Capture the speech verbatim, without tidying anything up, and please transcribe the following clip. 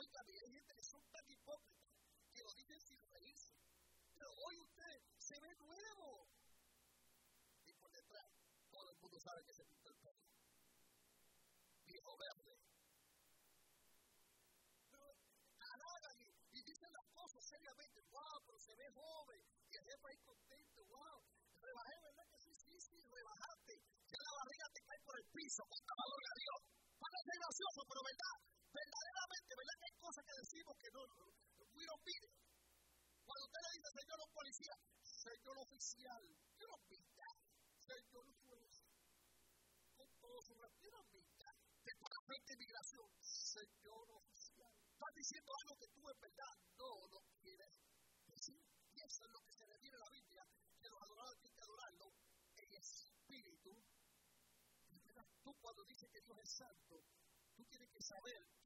Oiga, hay gente que son tan hipócritas que lo dicen sin reírse. Pero hoy usted se ve nuevo. Y por detrás, todo el mundo sabe que se pintó el pelo. Viejo verde. Pero halagan y, y dicen las cosas seriamente. Wow, pero se ve joven. Y el jefe ahí contento. Wow, rebajé, ¿verdad que sí? Sí, sí, rebajaste. Ya la barriga te cae por el piso. ¡Cuánta valor a Dios! Parece gracioso, pero verdad. Verdaderamente, ¿verdad que hay cosas que decimos que no, no, we don't mean it? Cuando usted le dice, señor un policía, señor oficial, you don't mean that. Señor juez, con todo su respeto, you don't mean that. Departamento de Inmigración, señor oficial. Estás diciendo algo que tú en verdad no lo quieres decir. Y eso es lo que se refiere a la Biblia, que los adoradores tienen que adorarlo en espíritu. Y verdad, tú cuando dices que Dios es santo, tú tienes que saber